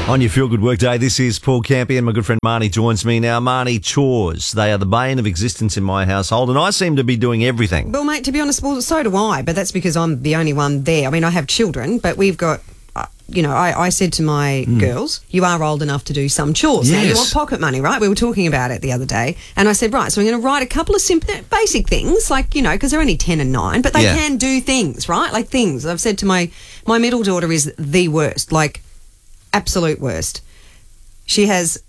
On your Feel Good Workday, this is Paul Campy and my good friend Marnie joins me now. Marnie, chores, they are the bane of existence in my household and I seem to be doing everything. Well, mate, to be honest, well, so do I, but that's because I'm the only one there. I mean, I have children, but we've got, I said to my girls, you are old enough to do some chores. Yes. Now, you want pocket money, right? We were talking about it the other day. And I said, right, so we're going to write a couple of simple, basic things, like, because they're only 10 and 9, but they can do things, right? Like things. I've said to my middle daughter is the worst, like absolute worst. She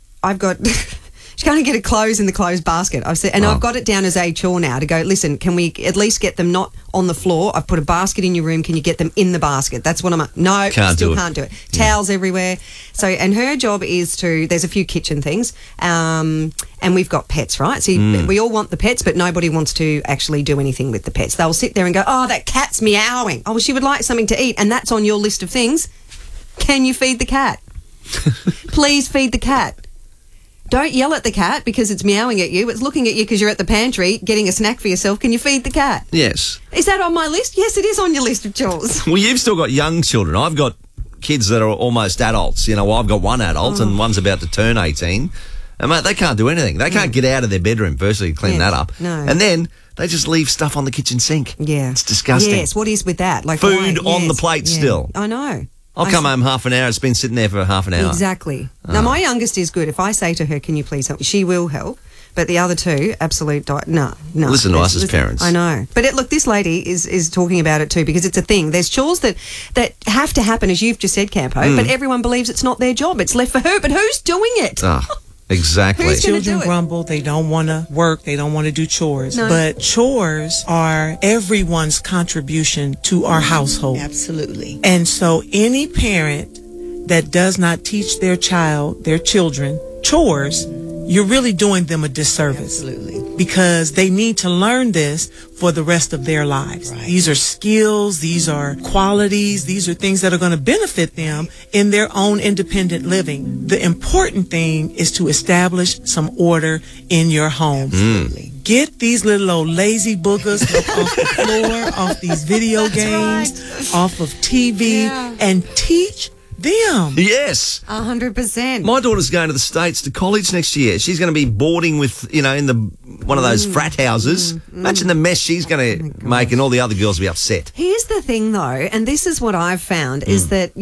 can't get her clothes in the clothes basket. I've said, and I've got it down as a chore now to go, listen, can we at least get them not on the floor? I've put a basket in your room. Can you get them in the basket? That's what can't do it. Towels everywhere. So, and her job is there's a few kitchen things, and we've got pets, right? So we all want the pets, but nobody wants to actually do anything with the pets. They'll sit there and go, oh, that cat's meowing. Oh, well, she would like something to eat, and that's on your list of things. Can you feed the cat? Please feed the cat. Don't yell at the cat because it's meowing at you. It's looking at you because you're at the pantry getting a snack for yourself. Can you feed the cat? Yes. Is that on my list? Yes, it is on your list of chores. Well, you've still got young children. I've got kids that are almost adults. I've got one adult and one's about to turn 18. And, mate, they can't do anything. They can't get out of their bedroom, firstly, to clean that up. No. And then they just leave stuff on the kitchen sink. Yeah. It's disgusting. Yes, what is with that? Like food on the plate still. I know. I'll come home half an hour. It's been sitting there for half an hour. Exactly. Now, my youngest is good. If I say to her, can you please help? She will help. But the other two, absolute no. Listen to us as parents. I know. But look, this lady is talking about it too because it's a thing. There's chores that have to happen, as you've just said, Campo, but everyone believes it's not their job. It's left for her. But who's doing it? Exactly. Who's gonna Children do it? grumble. They don't want to work. They don't want to do chores. No. But chores are everyone's contribution to our household. Absolutely. And so any parent that does not teach their children, chores, you're really doing them a disservice. Absolutely. Because they need to learn this for the rest of their lives. Right. These are skills, these are qualities, these are things that are going to benefit them in their own independent living. The important thing is to establish some order in your home. Absolutely. Get these little old lazy boogers off the floor, off these video games, off of TV, and teach them. Yes. 100%. My daughter's going to the States to college next year. She's going to be boarding with, in one of those frat houses. Imagine the mess she's going to make and all the other girls will be upset. Here's the thing, though, and this is what I've found, is that,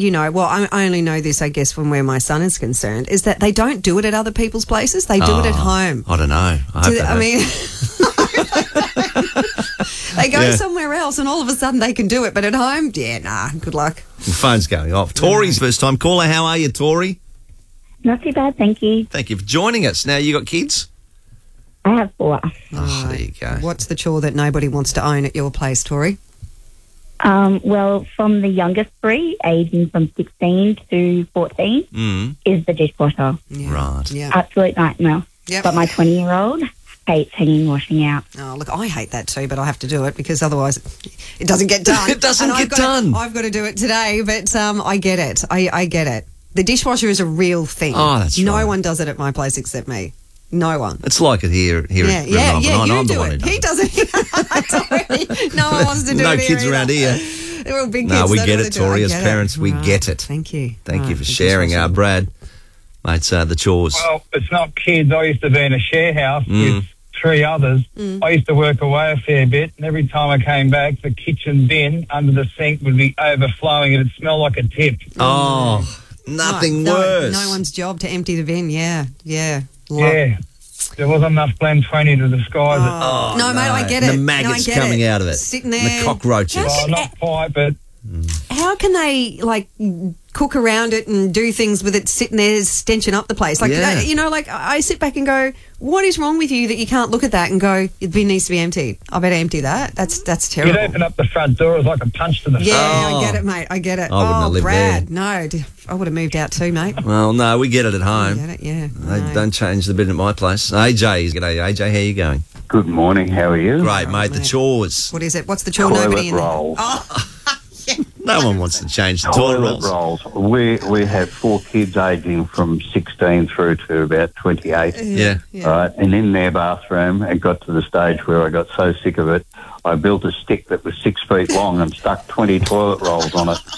I only know this, I guess, from where my son is concerned, is that they don't do it at other people's places. They do it at home. I don't know. They go somewhere else and all of a sudden they can do it, but at home, good luck. The phone's going off. Tori's first time caller. How are you, Tori? Not too bad, thank you. Thank you for joining us. Now, you got kids? I have 4. Oh, there you go. What's the chore that nobody wants to own at your place, Tori? Well, from the youngest 3, aging from 16 to 14, is the dishwasher. Yeah. Right. Yeah. Absolute nightmare. Yep. But my 20-year-old hates hanging washing out. Oh, look, I hate that too, but I have to do it because otherwise it doesn't get done. It doesn't get done. I've got to do it today, but I get it. I get it. The dishwasher is a real thing. Oh, that's right. No one does it at my place except me. No one. It's like it here at Melbourne. You I'm the do one it. who He does does it. No one wants to do it. No here kids either. around here. They're all big kids. No, we They get don't it, do Tori. I As get parents, we Right. get it. Thank you. Thank you for The sharing. dishwasher. Brad, mate, the chores. Well, it's not kids. I used to be in a share house with 3 others. I used to work away a fair bit, and every time I came back, the kitchen bin under the sink would be overflowing and it'd smell like a tip. Oh, nothing worse. No one's job to empty the bin. Yeah. Yeah. There wasn't enough blend 20 to disguise it. Oh, No, mate, I get And it. the maggots No, I get coming out of it. Sitting And there. the cockroaches. Well, not quite, but How can they, cook around it and do things with it sitting there stenching up the place? I sit back and go, what is wrong with you that you can't look at that and go, the bin needs to be emptied? I better empty that. That's terrible. you'd open up the front door, it was like a punch to the face. I get it, mate. I get it. I wouldn't have lived Brad, no. I would have moved out too, mate. Well, no, we get it at I home. get it, yeah. They No. don't change the bin at my place. AJ, g'day, AJ. How you going? Good morning, how are you? Great, mate. The mate. chores. What is it? What's the chore? Toilet Nobody in there. rolls. Oh, No one wants to change the toilet rolls. We have 4 kids aging from 16 through to about 28. Yeah. Right, and in their bathroom, it got to the stage where I got so sick of it, I built a stick that was 6 feet long and stuck 20 toilet rolls on it.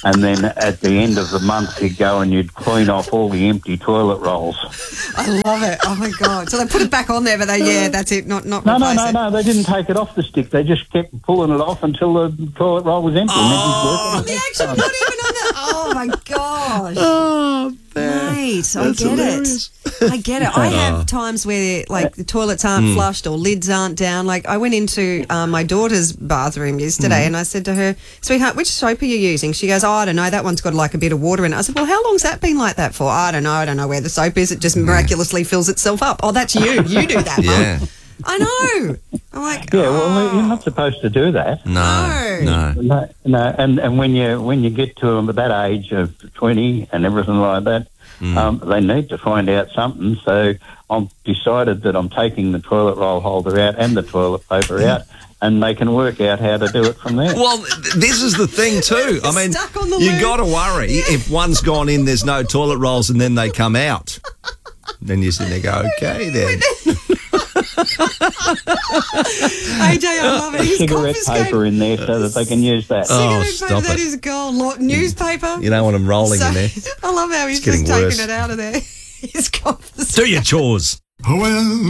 And then at the end of the month, you'd go and you'd clean off all the empty toilet rolls. I love it. Oh, my God. So they put it back on there, but that's it, not No, replace it. no, they didn't take it off the stick. They just kept pulling it off until the toilet roll was empty. Oh, the action not even on the... Oh, my gosh. Oh, Mate, I get it. I get it. I have times where, like, the toilets aren't flushed or lids aren't down. Like, I went into my daughter's bathroom yesterday and I said to her, sweetheart, which soap are you using? She goes, oh, I don't know. That one's got, like, a bit of water in it. I said, well, how long's that been like that for? I don't know where the soap is. It just miraculously fills itself up. Oh, that's you. You do that, Mum. I know. I'm like, yeah, well, you're not supposed to do that. No. And when you get to that age of 20 and everything like that, they need to find out something. So I've decided that I'm taking the toilet roll holder out and the toilet paper out, and they can work out how to do it from there. Well, this is the thing too. I mean, you got to worry if one's gone in, there's no toilet rolls, and then they come out. Then you sit there and go, okay, then. AJ, I love it. He's cigarette paper in there so that they can use that. Oh, cigarette paper, that is gold. Newspaper. You don't want them rolling in there. I love how he's just taking it out of there. He's confiscated. Do your chores. Well,